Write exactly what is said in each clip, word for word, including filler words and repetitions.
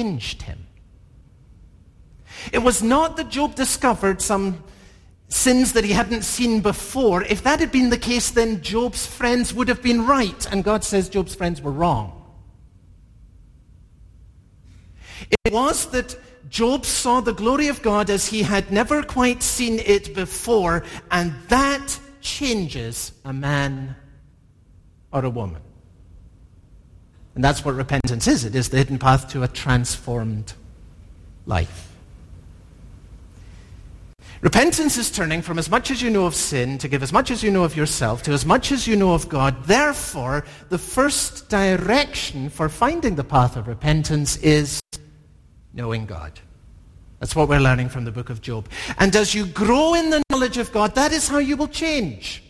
changed him. It was not that Job discovered some sins that he hadn't seen before. If that had been the case, then Job's friends would have been right, and God says Job's friends were wrong. It was that Job saw the glory of God as he had never quite seen it before, and that changes a man or a woman. And that's what repentance is. It is the hidden path to a transformed life. Repentance is turning from as much as you know of sin to give as much as you know of yourself to as much as you know of God. Therefore, the first direction for finding the path of repentance is knowing God. That's what we're learning from the book of Job. And as you grow in the knowledge of God, that is how you will change.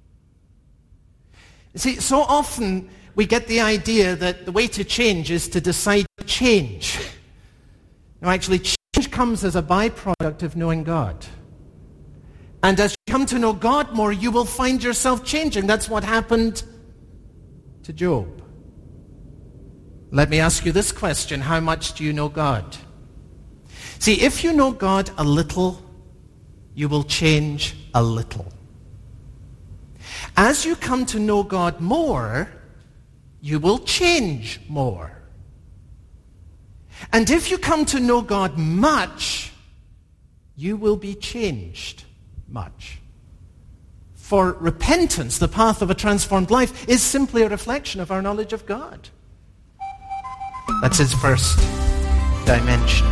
You see, so often we get the idea that the way to change is to decide to change. No, actually, change comes as a byproduct of knowing God. And as you come to know God more, you will find yourself changing. That's what happened to Job. Let me ask you this question. How much do you know God? See, if you know God a little, you will change a little. As you come to know God more, you will change more. And if you come to know God much, you will be changed much. For repentance, the path of a transformed life, is simply a reflection of our knowledge of God. That's its first dimension.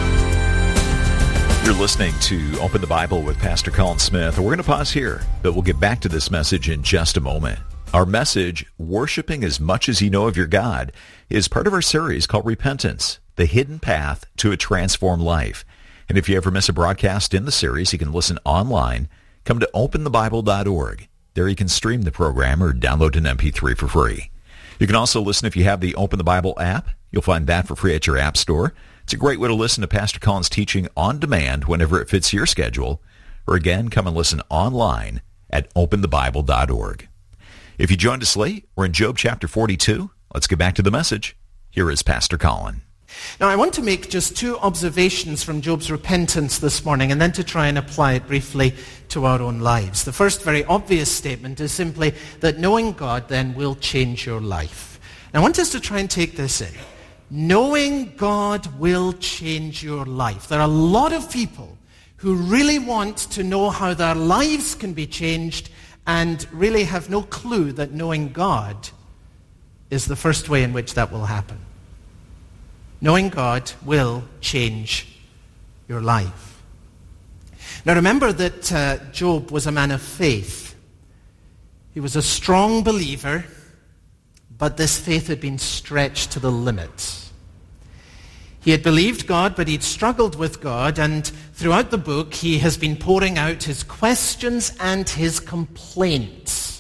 You're listening to Open the Bible with Pastor Colin Smith. We're going to pause here, but we'll get back to this message in just a moment. Our message, Worshiping as Much as You Know of Your God, is part of our series called Repentance, the Hidden Path to a Transformed Life. And if you ever miss a broadcast in the series, you can listen online. Come to open the bible dot org. There you can stream the program or download an M P three for free. You can also listen if you have the Open the Bible app. You'll find that for free at your app store. It's a great way to listen to Pastor Colin's teaching on demand whenever it fits your schedule. Or again, come and listen online at open the bible dot org. If you joined us late, we're in Job chapter forty-two. Let's get back to the message. Here is Pastor Colin. Now, I want to make just two observations from Job's repentance this morning and then to try and apply it briefly to our own lives. The first very obvious statement is simply that knowing God then will change your life. And I want us to try and take this in. Knowing God will change your life. There are a lot of people who really want to know how their lives can be changed and really have no clue that knowing God is the first way in which that will happen. Knowing God will change your life. Now remember that uh, Job was a man of faith. He was a strong believer, but this faith had been stretched to the limit. He had believed God, but he'd struggled with God, and throughout the book he has been pouring out his questions and his complaints.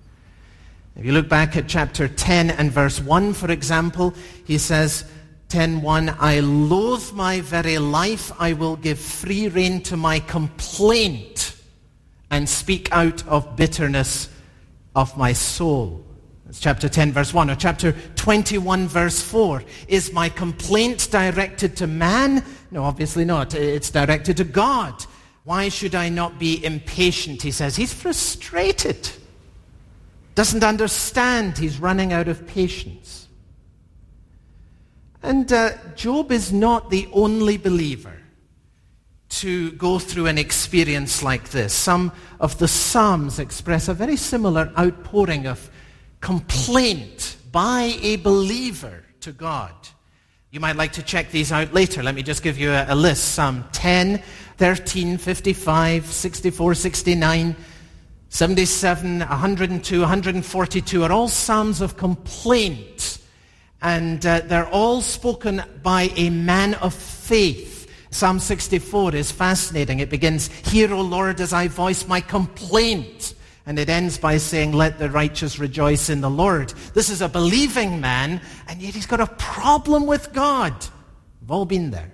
If you look back at chapter ten and verse one, for example, he says, ten one, I loathe my very life. I will give free rein to my complaint and speak out of bitterness of my soul. That's chapter ten, verse one. Or chapter twenty-one, verse four. Is my complaint directed to man? No, obviously not. It's directed to God. Why should I not be impatient? He says. He's frustrated. Doesn't understand. He's running out of patience. And uh, Job is not the only believer to go through an experience like this. Some of the Psalms express a very similar outpouring of complaint by a believer to God. You might like to check these out later. Let me just give you a, a list. Psalm ten, thirteen, fifty-five, sixty-four, sixty-nine, seventy-seven, one hundred two, one hundred forty-two are all Psalms of complaint. And uh, they're all spoken by a man of faith. Psalm sixty-four is fascinating. It begins, Hear, O Lord, as I voice my complaint. And it ends by saying, Let the righteous rejoice in the Lord. This is a believing man, and yet he's got a problem with God. We've all been there.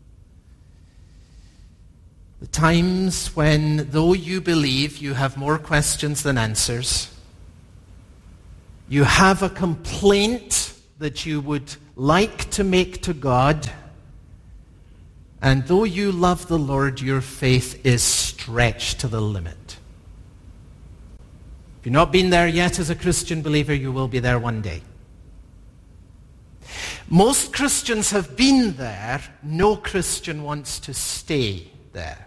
The times when, though you believe, you have more questions than answers. You have a complaint that you would like to make to God, and though you love the Lord, your faith is stretched to the limit. If you've not been there yet as a Christian believer, you will be there one day. Most Christians have been there. No Christian wants to stay there.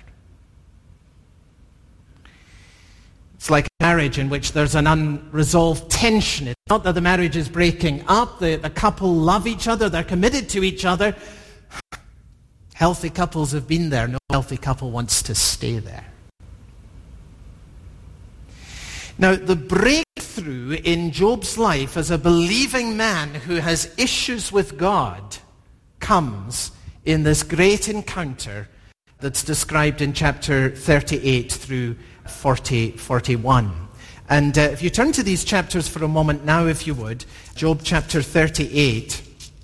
It's like a marriage in which there's an unresolved tension. It's not that the marriage is breaking up. The, the couple love each other. They're committed to each other. Healthy couples have been there. No healthy couple wants to stay there. Now, the breakthrough in Job's life as a believing man who has issues with God comes in this great encounter that's described in chapter thirty-eight through forty, forty-one. And uh, if you turn to these chapters for a moment now, if you would, Job chapter thirty-eight,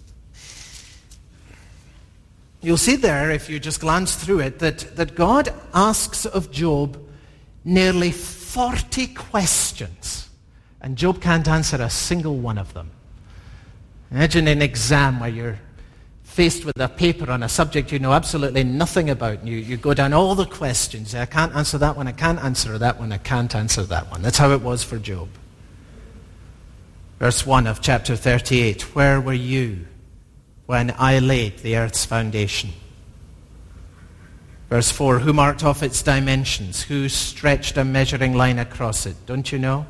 you'll see there, if you just glance through it, that, that God asks of Job nearly forty questions, and Job can't answer a single one of them. Imagine an exam where you're faced with a paper on a subject you know absolutely nothing about, and you, you go down all the questions. I can't answer that one, I can't answer that one, I can't answer that one. That's how it was for Job. Verse one of chapter thirty-eight, where were you when I laid the earth's foundation? Verse four, who marked off its dimensions? Who stretched a measuring line across it? Don't you know?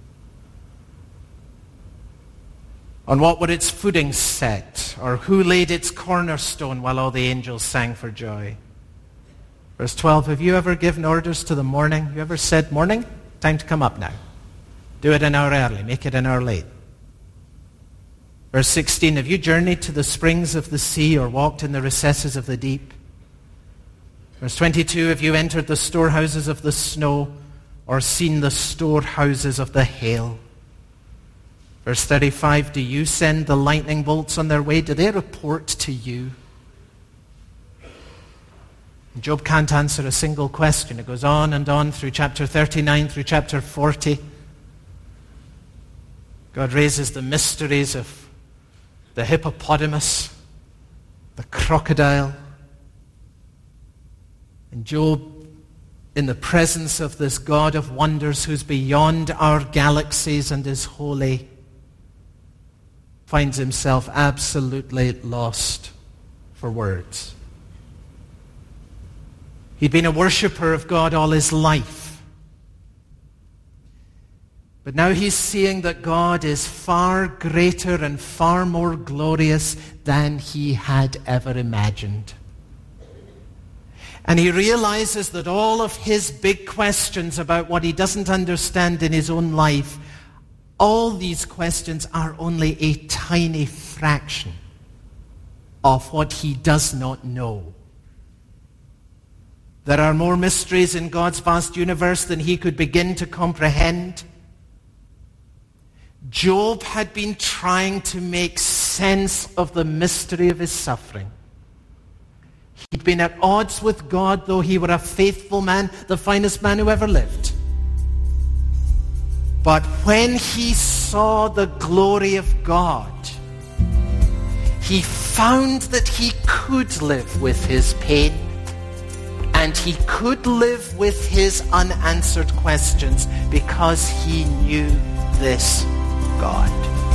On what were its footings set? Or who laid its cornerstone while all the angels sang for joy? Verse twelve, have you ever given orders to the morning? Have you ever said, morning, time to come up now. Do it an hour early, make it an hour late. Verse sixteen, have you journeyed to the springs of the sea or walked in the recesses of the deep? Verse twenty-two, have you entered the storehouses of the snow or seen the storehouses of the hail? Verse thirty-five, do you send the lightning bolts on their way? Do they report to you? Job can't answer a single question. It goes on and on through chapter thirty-nine, through chapter forty. God raises the mysteries of the hippopotamus, the crocodile. And Job, in the presence of this God of wonders who's beyond our galaxies and is holy, finds himself absolutely lost for words. He'd been a worshipper of God all his life. But now he's seeing that God is far greater and far more glorious than he had ever imagined. And he realizes that all of his big questions about what he doesn't understand in his own life, all these questions are only a tiny fraction of what he does not know. There are more mysteries in God's vast universe than he could begin to comprehend. Job had been trying to make sense of the mystery of his suffering. He'd been at odds with God, though he were a faithful man, the finest man who ever lived. But when he saw the glory of God, he found that he could live with his pain, and he could live with his unanswered questions because he knew this God.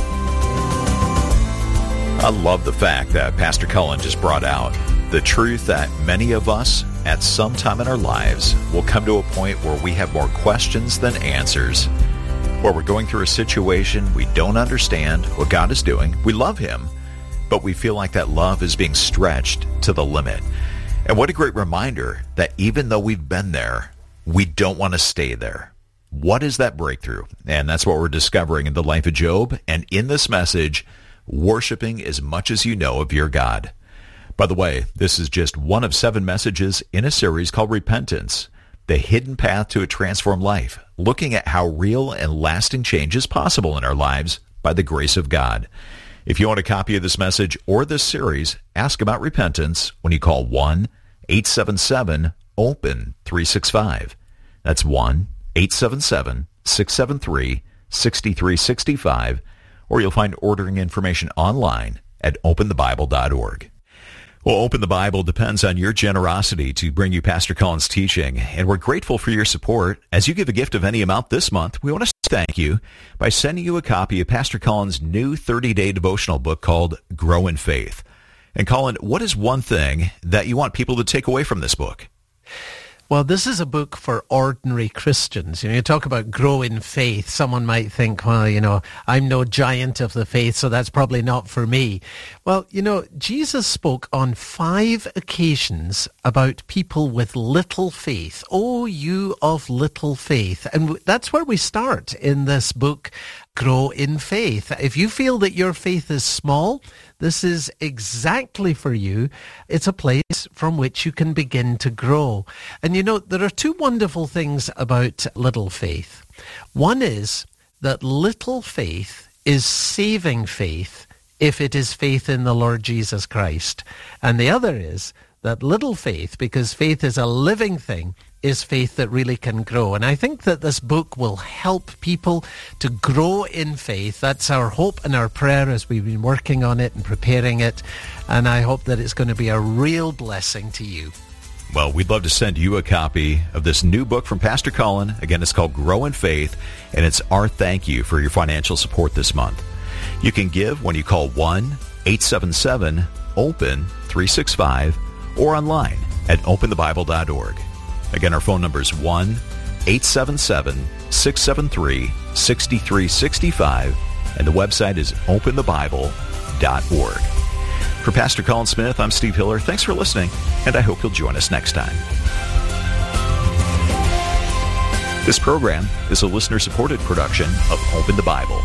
I love the fact that Pastor Cullen just brought out the truth that many of us at some time in our lives will come to a point where we have more questions than answers, where we're going through a situation we don't understand what God is doing. We love him, but we feel like that love is being stretched to the limit. And what a great reminder that even though we've been there, we don't want to stay there. What is that breakthrough? And that's what we're discovering in the life of Job. And in this message, worshiping as much as you know of your God. By the way, this is just one of seven messages in a series called Repentance, the hidden path to a transformed life, looking at how real and lasting change is possible in our lives by the grace of God. If you want a copy of this message or this series, ask about repentance when you call one eight seven seven open three six five. That's one eight seven seven six seven three six three six five. or you'll find ordering information online at open the bible dot org. Well, Open the Bible depends on your generosity to bring you Pastor Colin's teaching, and we're grateful for your support. As you give a gift of any amount this month, we want to thank you by sending you a copy of Pastor Colin's new thirty-day devotional book called Grow in Faith. And Colin, what is one thing that you want people to take away from this book? Well, this is a book for ordinary Christians. You know, you talk about grow in faith. Someone might think, well, you know, I'm no giant of the faith, so that's probably not for me. Well, you know, Jesus spoke on five occasions about people with little faith. Oh, you of little faith. And that's where we start in this book, Grow in Faith. If you feel that your faith is small, this is exactly for you. It's a place from which you can begin to grow. And you know, there are two wonderful things about little faith. One is that little faith is saving faith if it is faith in the Lord Jesus Christ. And the other is that little faith, because faith is a living thing, is faith that really can grow. And I think that this book will help people to grow in faith. That's our hope and our prayer as we've been working on it and preparing it. And I hope that it's going to be a real blessing to you. Well, we'd love to send you a copy of this new book from Pastor Colin. Again, it's called Grow in Faith, and it's our thank you for your financial support this month. You can give when you call one eight seven seven open three six five or online at open the bible dot org. Again, our phone number is one eight seven seven six seven three six three six five, and the website is open the bible dot org. For Pastor Colin Smith, I'm Steve Hiller. Thanks for listening, and I hope you'll join us next time. This program is a listener-supported production of Open the Bible.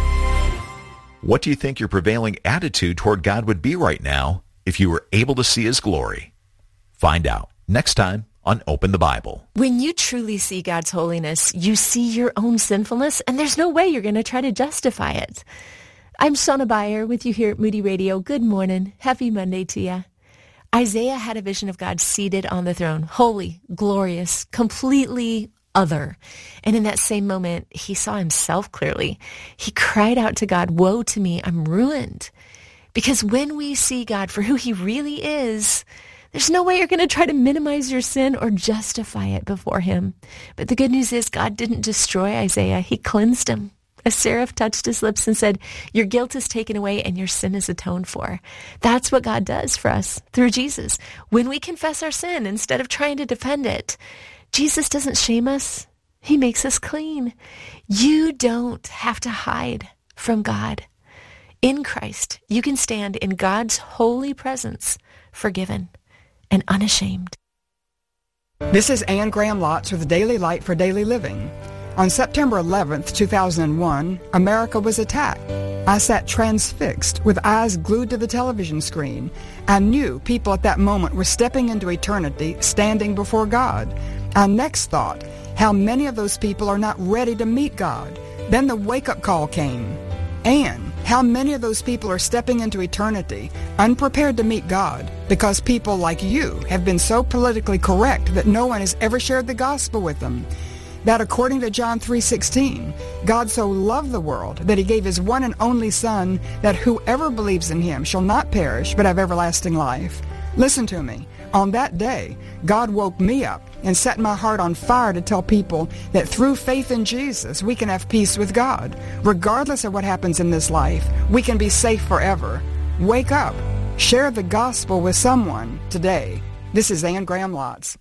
What do you think your prevailing attitude toward God would be right now if you were able to see His glory? Find out next time on Open the Bible. When you truly see God's holiness, you see your own sinfulness, and there's no way you're going to try to justify it. I'm Shauna Beyer with you here at Moody Radio. Good morning. Happy Monday to you. Isaiah had a vision of God seated on the throne, holy, glorious, completely other. And in that same moment, he saw himself clearly. He cried out to God, "Woe to me, I'm ruined." Because when we see God for who he really is, there's no way you're going to try to minimize your sin or justify it before him. But the good news is God didn't destroy Isaiah. He cleansed him. A seraph touched his lips and said, "Your guilt is taken away and your sin is atoned for." That's what God does for us through Jesus. When we confess our sin instead of trying to defend it, Jesus doesn't shame us. He makes us clean. You don't have to hide from God. In Christ, you can stand in God's holy presence, forgiven and unashamed. This is Anne Graham Lotz with the Daily Light for Daily Living. On September eleventh, two thousand one, America was attacked. I sat transfixed with eyes glued to the television screen. I knew people at that moment were stepping into eternity, standing before God. I next thought, how many of those people are not ready to meet God? Then the wake-up call came. Anne, how many of those people are stepping into eternity, unprepared to meet God, because people like you have been so politically correct that no one has ever shared the gospel with them? That according to John three sixteen, God so loved the world that he gave his one and only Son, that whoever believes in him shall not perish but have everlasting life. Listen to me. On that day, God woke me up and set my heart on fire to tell people that through faith in Jesus, we can have peace with God. Regardless of what happens in this life, we can be safe forever. Wake up. Share the gospel with someone today. This is Anne Graham Lotz.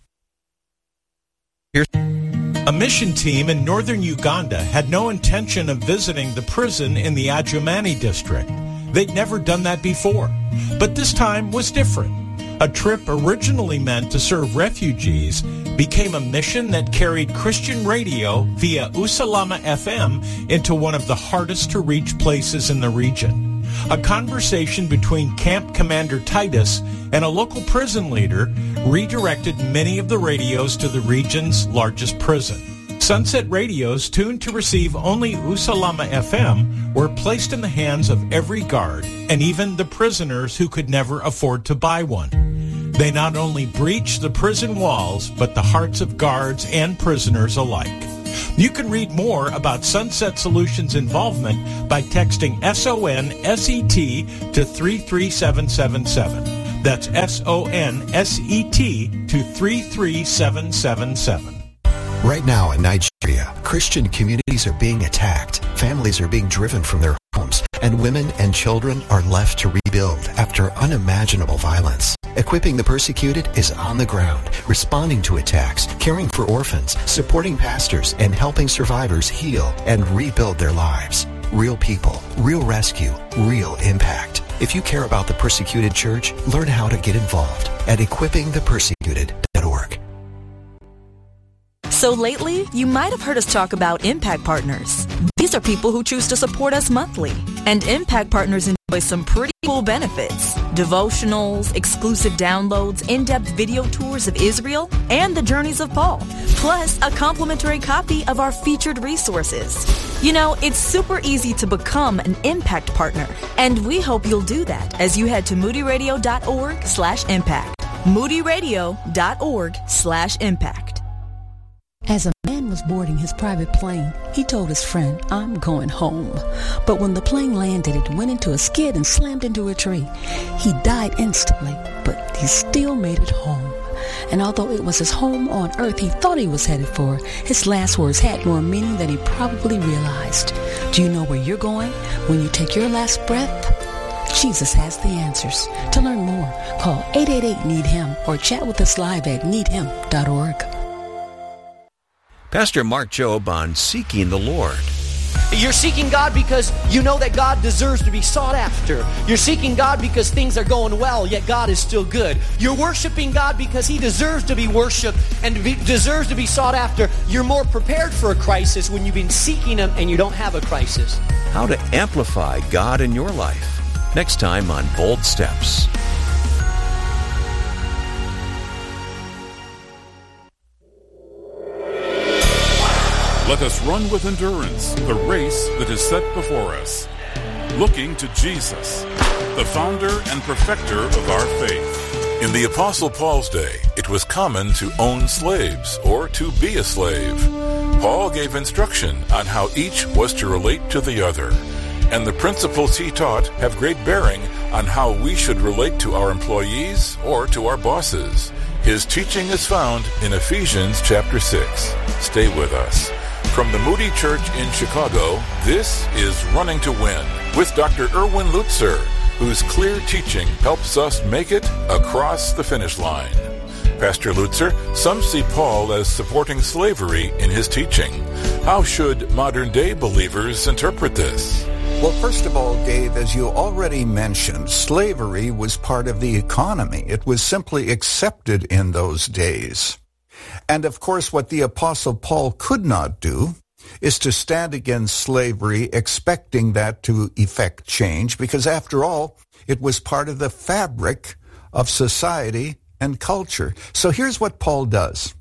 Here's A mission team in northern Uganda had no intention of visiting the prison in the Adjumani district. They'd never done that before. But this time was different. A trip originally meant to serve refugees became a mission that carried Christian radio via Usalama F M into one of the hardest to reach places in the region. A conversation between Camp Commander Titus and a local prison leader redirected many of the radios to the region's largest prison. Sunset radios tuned to receive only Usalama F M were placed in the hands of every guard and even the prisoners who could never afford to buy one. They not only breached the prison walls, but the hearts of guards and prisoners alike. You can read more about Sunset Solutions involvement by texting S O N S E T to three three seven seven seven. That's S O N S E T to three three seven seven seven. Right now in Nigeria, Christian communities are being attacked, families are being driven from their homes, and women and children are left to rebuild after unimaginable violence. Equipping the Persecuted is on the ground, responding to attacks, caring for orphans, supporting pastors, and helping survivors heal and rebuild their lives. Real people, real rescue, real impact. If you care about the persecuted church, learn how to get involved at equipping the persecuted dot org. So lately, you might have heard us talk about Impact Partners. These are people who choose to support us monthly. And Impact Partners enjoy some pretty cool benefits. Devotionals, exclusive downloads, in-depth video tours of Israel, and the journeys of Paul. Plus, a complimentary copy of our featured resources. You know, it's super easy to become an Impact Partner. And we hope you'll do that as you head to moodyradio.org slash impact. moodyradio.org slash impact. As a man was boarding his private plane, he told his friend, "I'm going home." But when the plane landed, it went into a skid and slammed into a tree. He died instantly, but he still made it home. And although it was his home on earth he thought he was headed for, his last words had more meaning than he probably realized. Do you know where you're going when you take your last breath? Jesus has the answers. To learn more, call eight eight eight, need him or chat with us live at need him dot org. Pastor Mark Jobe on Seeking the Lord. You're seeking God because you know that God deserves to be sought after. You're seeking God because things are going well, yet God is still good. You're worshiping God because He deserves to be worshiped and be, deserves to be sought after. You're more prepared for a crisis when you've been seeking Him and you don't have a crisis. How to amplify God in your life. Next time on Bold Steps. Let us run with endurance the race that is set before us, looking to Jesus, the founder and perfecter of our faith. In the Apostle Paul's day, it was common to own slaves or to be a slave. Paul gave instruction on how each was to relate to the other, and the principles he taught have great bearing on how we should relate to our employees or to our bosses. His teaching is found in Ephesians chapter six. Stay with us. From the Moody Church in Chicago, this is Running to Win with Doctor Erwin Lutzer, whose clear teaching helps us make it across the finish line. Pastor Lutzer, some see Paul as supporting slavery in his teaching. How should modern-day believers interpret this? Well, first of all, Dave, as you already mentioned, slavery was part of the economy. It was simply accepted in those days. And of course, what the Apostle Paul could not do is to stand against slavery, expecting that to effect change, because after all, it was part of the fabric of society and culture. So here's what Paul does.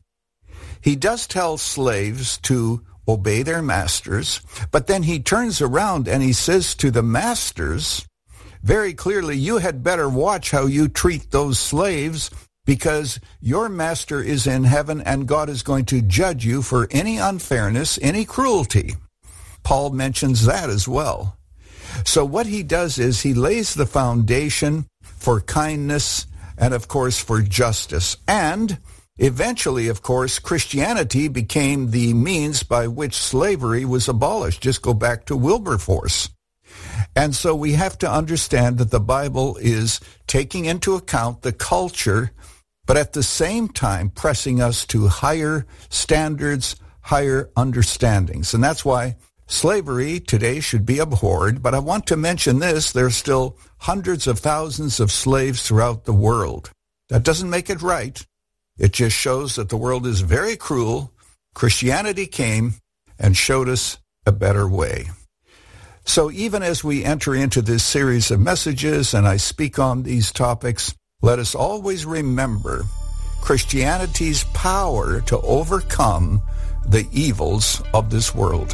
He does tell slaves to obey their masters, but then he turns around and he says to the masters, very clearly, you had better watch how you treat those slaves, because your master is in heaven and God is going to judge you for any unfairness, any cruelty. Paul mentions that as well. So what he does is he lays the foundation for kindness and, of course, for justice. And eventually, of course, Christianity became the means by which slavery was abolished. Just go back to Wilberforce. And so we have to understand that the Bible is taking into account the culture, but at the same time pressing us to higher standards, higher understandings. And that's why slavery today should be abhorred. But I want to mention this, there's still hundreds of thousands of slaves throughout the world. That doesn't make it right. It just shows that the world is very cruel. Christianity came and showed us a better way. So even as we enter into this series of messages and I speak on these topics, let us always remember Christianity's power to overcome the evils of this world.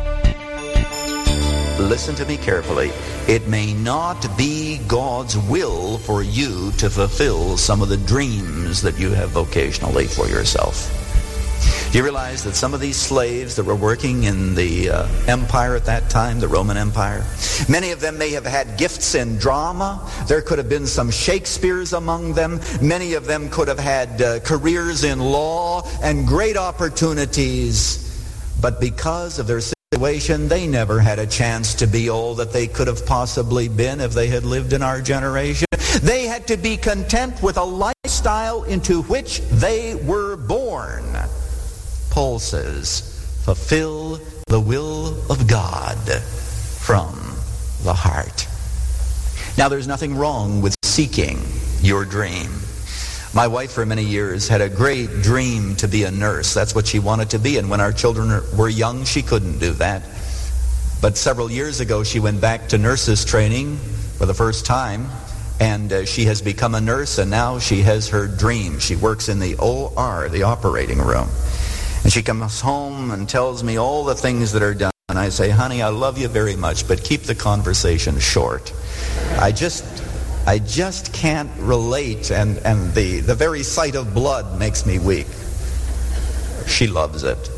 Listen to me carefully. It may not be God's will for you to fulfill some of the dreams that you have vocationally for yourself. Do you realize that some of these slaves that were working in the uh, empire at that time, the Roman Empire, many of them may have had gifts in drama. There could have been some Shakespeares among them. Many of them could have had uh, careers in law and great opportunities. But because of their situation, they never had a chance to be all that they could have possibly been if they had lived in our generation. They had to be content with a lifestyle into which they were born. Paul says, fulfill the will of God from the heart. Now, there's nothing wrong with seeking your dream. My wife for many years had a great dream to be a nurse. That's what she wanted to be. And when our children were young, she couldn't do that. But several years ago, she went back to nurses training for the first time. And uh, she has become a nurse, and now she has her dream. She works in the O R, the operating room. And she comes home and tells me all the things that are done. And I say, honey, I love you very much, but keep the conversation short. I just... I just can't relate, and, and the, the very sight of blood makes me weak. She loves it.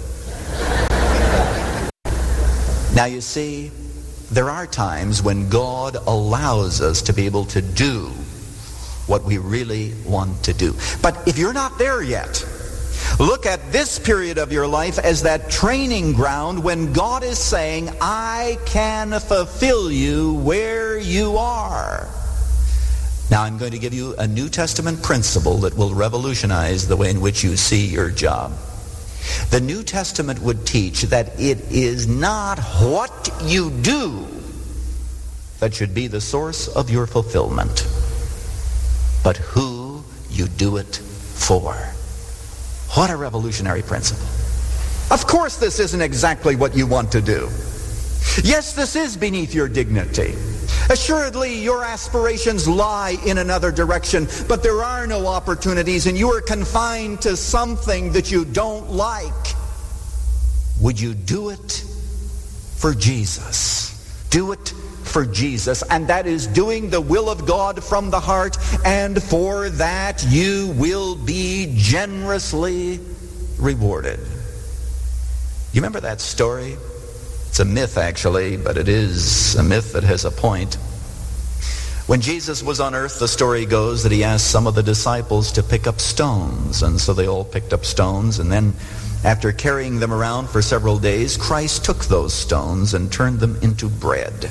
Now you see, there are times when God allows us to be able to do what we really want to do. But if you're not there yet, look at this period of your life as that training ground when God is saying, I can fulfill you where you are. Now, I'm going to give you a New Testament principle that will revolutionize the way in which you see your job. The New Testament would teach that it is not what you do that should be the source of your fulfillment, but who you do it for. What a revolutionary principle. Of course, this isn't exactly what you want to do. Yes, this is beneath your dignity. Assuredly, your aspirations lie in another direction, but there are no opportunities, and you are confined to something that you don't like. Would you do it for Jesus? Do it for Jesus, and that is doing the will of God from the heart, and for that you will be generously rewarded. You remember that story? It's a myth, actually, but it is a myth that has a point. When Jesus was on earth, the story goes that he asked some of the disciples to pick up stones, and so they all picked up stones, and then after carrying them around for several days, Christ took those stones and turned them into bread.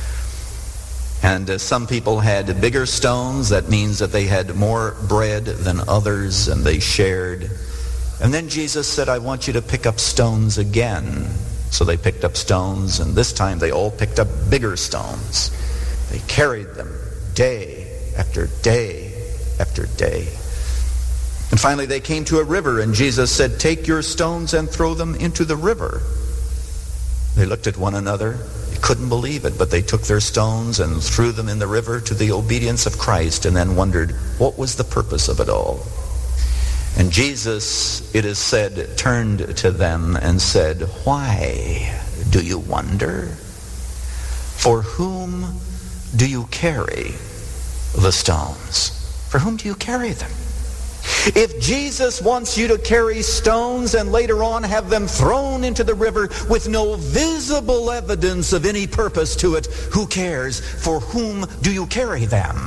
And uh, some people had bigger stones. That means that they had more bread than others, and they shared. And then Jesus said, I want you to pick up stones again. So they picked up stones, and this time they all picked up bigger stones. They carried them day after day after day. And finally they came to a river, and Jesus said, take your stones and throw them into the river. They looked at one another. They couldn't believe it, but they took their stones and threw them in the river to the obedience of Christ, and then wondered, what was the purpose of it all? And Jesus, it is said, turned to them and said, why do you wonder? For whom do you carry the stones? For whom do you carry them? If Jesus wants you to carry stones and later on have them thrown into the river with no visible evidence of any purpose to it, who cares? For whom do you carry them?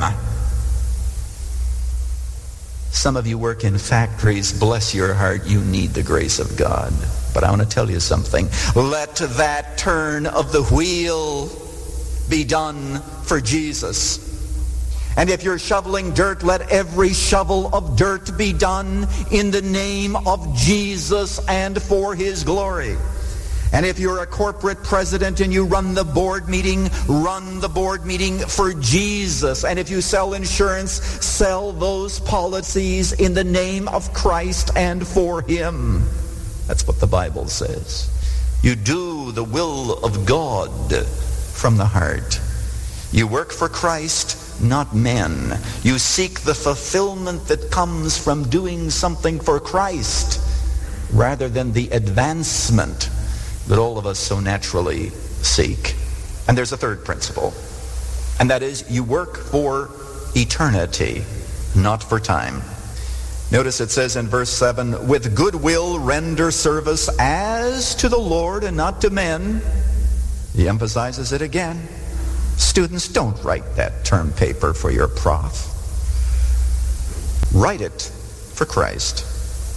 Some of you work in factories. Bless your heart, you need the grace of God. But I want to tell you something. Let that turn of the wheel be done for Jesus. And if you're shoveling dirt, let every shovel of dirt be done in the name of Jesus and for his glory. And if you're a corporate president and you run the board meeting, run the board meeting for Jesus. And if you sell insurance, sell those policies in the name of Christ and for him. That's what the Bible says. You do the will of God from the heart. You work for Christ, not men. You seek the fulfillment that comes from doing something for Christ rather than the advancement that all of us so naturally seek. And there's a third principle, and that is you work for eternity, not for time. Notice it says in verse seven, with good will render service as to the Lord and not to men. He emphasizes it again. Students, don't write that term paper for your prof. Write it for Christ.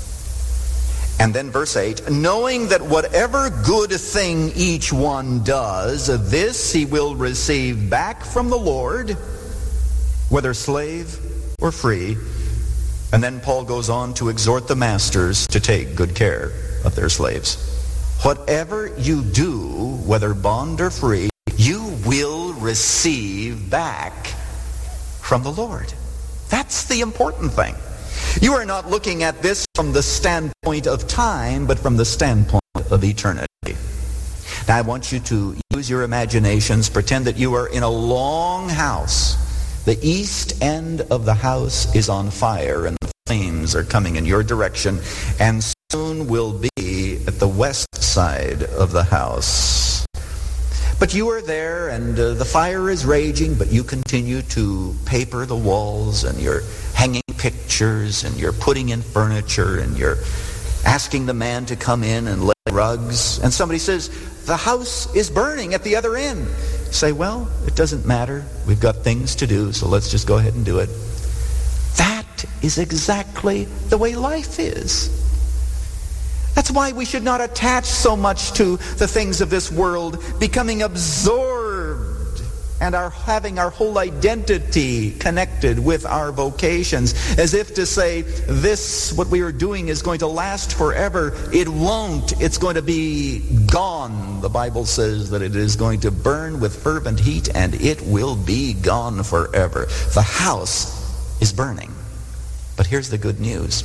And then verse eight, knowing that whatever good thing each one does, this he will receive back from the Lord, whether slave or free. And then Paul goes on to exhort the masters to take good care of their slaves. Whatever you do, whether bond or free, you will receive back from the Lord. That's the important thing. You are not looking at this from the standpoint of time, but from the standpoint of eternity. Now I want you to use your imaginations, pretend that you are in a long house. The east end of the house is on fire and the flames are coming in your direction, and soon will be at the west side of the house. But you are there and uh, the fire is raging, but you continue to paper the walls and you're hanging pictures and you're putting in furniture and you're asking the man to come in and lay rugs. And somebody says, the house is burning at the other end. Say, well, it doesn't matter. We've got things to do, so let's just go ahead and do it. That is exactly the way life is. That's why we should not attach so much to the things of this world, becoming absorbed and our having our whole identity connected with our vocations, as if to say, this, what we are doing, is going to last forever. It won't. It's going to be gone. The Bible says that it is going to burn with fervent heat, and it will be gone forever. The house is burning. But here's the good news.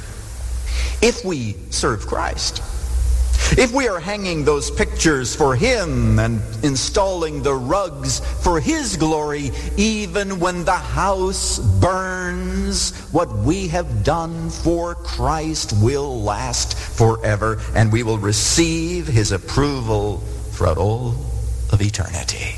If we serve Christ, if we are hanging those pictures for Him and installing the rugs for His glory, even when the house burns, what we have done for Christ will last forever, and we will receive His approval throughout all of eternity.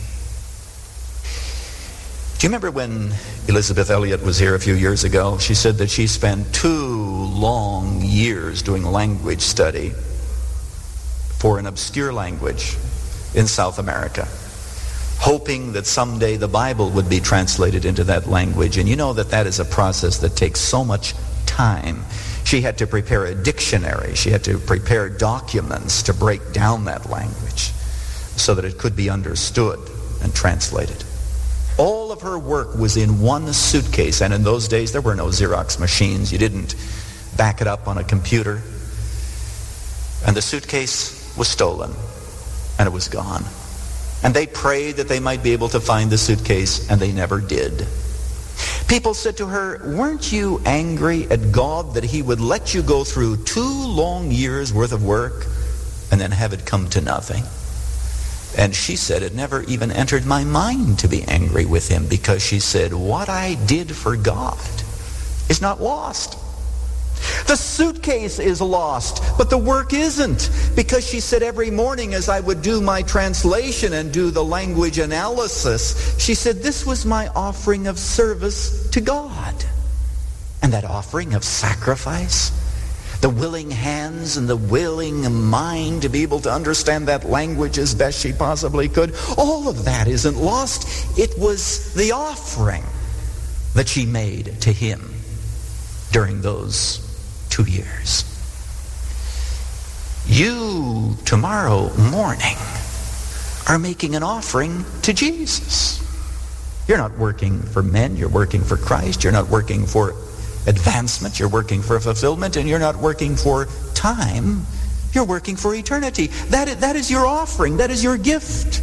Do you remember when Elizabeth Elliot was here a few years ago? She said that she spent two long years doing language study for an obscure language in South America, hoping that someday the Bible would be translated into that language. And you know that that is a process that takes so much time. She had to prepare a dictionary. She had to prepare documents to break down that language so that it could be understood and translated. All of her work was in one suitcase, and in those days there were no Xerox machines. You didn't back it up on a computer. And the suitcase was stolen, and it was gone. And they prayed that they might be able to find the suitcase, and they never did. People said to her, weren't you angry at God that He would let you go through two long years worth of work and then have it come to nothing? And she said it never even entered my mind to be angry with Him, because she said, what I did for God is not lost. The suitcase is lost, but the work isn't. Because she said every morning as I would do my translation and do the language analysis, she said this was my offering of service to God. And that offering of sacrifice, the willing hands and the willing mind to be able to understand that language as best she possibly could, all of that isn't lost. It was the offering that she made to Him during those two years. You, tomorrow morning, are making an offering to Jesus. You're not working for men, you're working for Christ. You're not working for advancement, you're working for fulfillment, and you're not working for time, you're working for eternity. That is, that is your offering, that is your gift.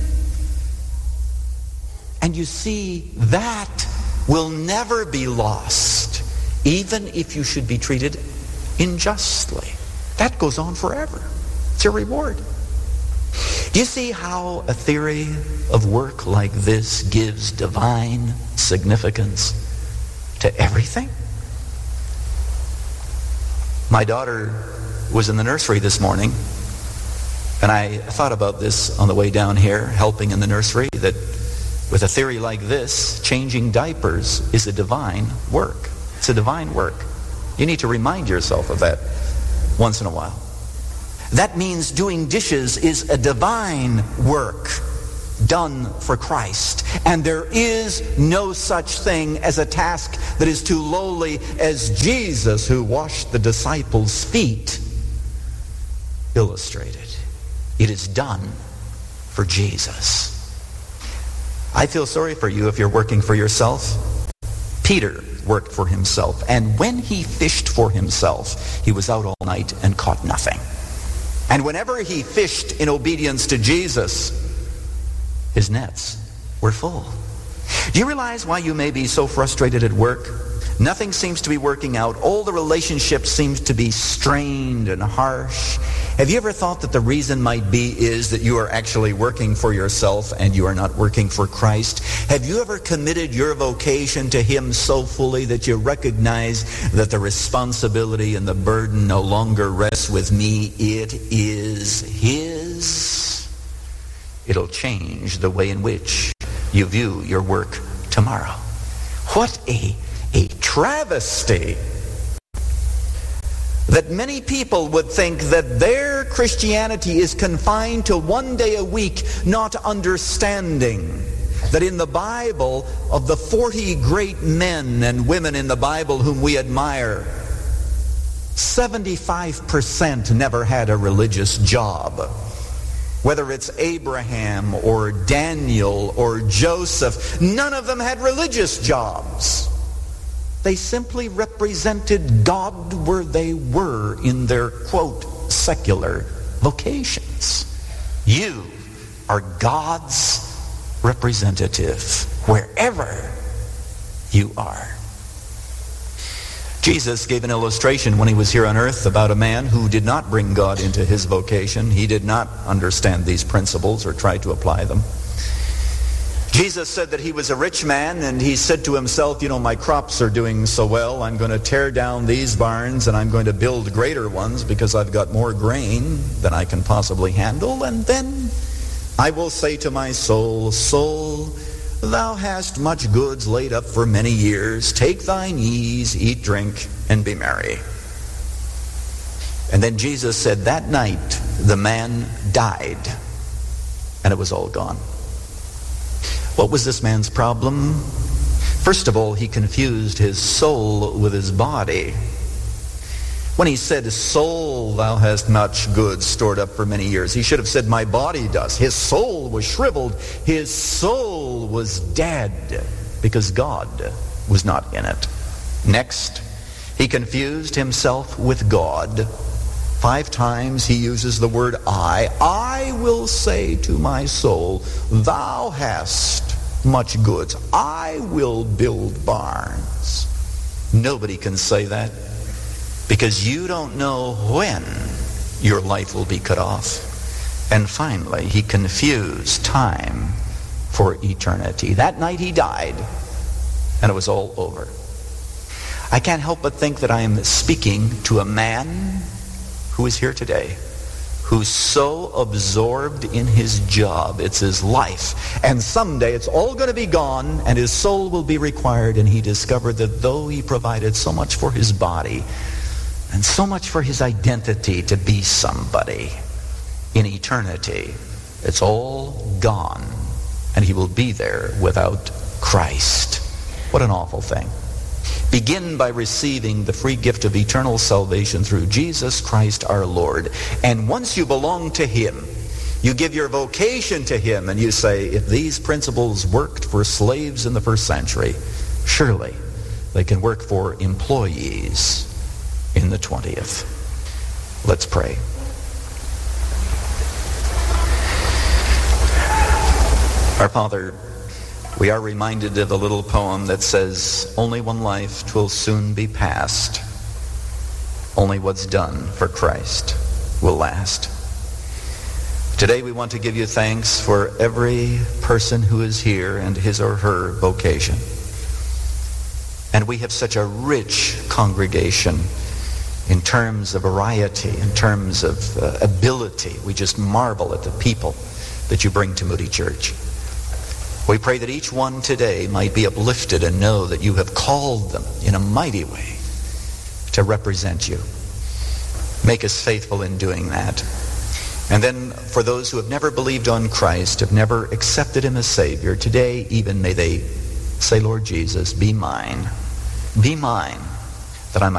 And you see, that will never be lost, even if you should be treated unjustly. That goes on forever. It's your reward. Do you see how a theory of work like this gives divine significance to everything? My daughter was in the nursery this morning, and I thought about this on the way down here, helping in the nursery, that with a theory like this, changing diapers is a divine work. It's a divine work. You need to remind yourself of that once in a while. That means doing dishes is a divine work done for Christ. And there is no such thing as a task that is too lowly as Jesus, who washed the disciples' feet, illustrated. It is done for Jesus. I feel sorry for you if you're working for yourself. Peter worked for himself, and when he fished for himself, he was out all night and caught nothing. And whenever he fished in obedience to Jesus, his nets were full. Do you realize why you may be so frustrated at work? Nothing seems to be working out. All the relationships seem to be strained and harsh. Have you ever thought that the reason might be is that you are actually working for yourself and you are not working for Christ? Have you ever committed your vocation to Him so fully that you recognize that the responsibility and the burden no longer rests with me? It is His. It'll change the way in which you view your work tomorrow. What a, a travesty that many people would think that their Christianity is confined to one day a week, not understanding that in the Bible, of the forty great men and women in the Bible whom we admire, seventy-five percent never had a religious job. Whether it's Abraham or Daniel or Joseph, none of them had religious jobs. They simply represented God where they were in their, quote, secular vocations. You are God's representative wherever you are. Jesus gave an illustration when he was here on earth about a man who did not bring God into his vocation. He did not understand these principles or try to apply them. Jesus said that he was a rich man, and he said to himself, you know, my crops are doing so well, I'm going to tear down these barns and I'm going to build greater ones because I've got more grain than I can possibly handle. And then I will say to my soul, soul, thou hast much goods laid up for many years. Take thine ease, eat, drink, and be merry. And then Jesus said that night the man died, and it was all gone. What was this man's problem? First of all, he confused his soul with his body. When he said, soul, thou hast much goods stored up for many years, he should have said, my body does. His soul was shriveled. His soul was dead because God was not in it. Next, he confused himself with God. Five times he uses the word I. I will say to my soul, thou hast much goods. I will build barns. Nobody can say that, because you don't know when your life will be cut off. And finally, he confused time for eternity. That night he died, and it was all over. I can't help but think that I am speaking to a man who is here today, who's so absorbed in his job, it's his life, and someday it's all going to be gone, and his soul will be required, and he discovered that though he provided so much for his body, and so much for his identity to be somebody, in eternity, it's all gone, and he will be there without Christ. What an awful thing. Begin by receiving the free gift of eternal salvation through Jesus Christ our Lord. And once you belong to Him, you give your vocation to Him, and you say, if these principles worked for slaves in the first century, surely they can work for employees in the twentieth. Let's pray. Our Father, we are reminded of the little poem that says, only one life 'twill soon be past. Only what's done for Christ will last. Today we want to give you thanks for every person who is here and his or her vocation. And we have such a rich congregation in terms of variety, in terms of uh, ability. We just marvel at the people that you bring to Moody Church. We pray that each one today might be uplifted and know that you have called them in a mighty way to represent you. Make us faithful in doing that. And then for those who have never believed on Christ, have never accepted him as Savior, today even may they say, Lord Jesus, be mine. Be mine, that I might